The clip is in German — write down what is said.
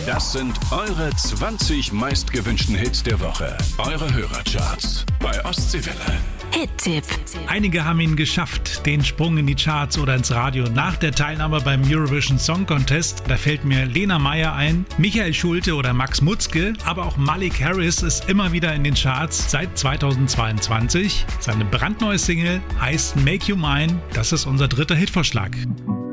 Das sind eure 20 meistgewünschten Hits der Woche. Eure Hörercharts bei Ostseewelle. Hit-Tipp. Einige haben ihn geschafft, den Sprung in die Charts oder ins Radio nach der Teilnahme beim Eurovision Song Contest. Da fällt mir Lena Meyer ein, Michael Schulte oder Max Mutzke, aber auch Malik Harris ist immer wieder in den Charts seit 2022. Seine brandneue Single heißt Make You Mine. Das ist unser dritter Hitvorschlag.